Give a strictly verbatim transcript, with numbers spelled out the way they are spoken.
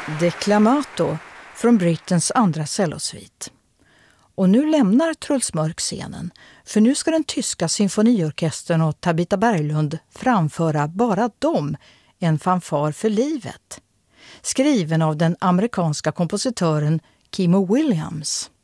Declamato från Britens andra cellosvit. Och nu lämnar Truls Mörk scenen, för nu ska den tyska symfoniorkestern och Tabita Berglund framföra bara dem, en fanfar för livet. Skriven av den amerikanska kompositören Kimo Williams.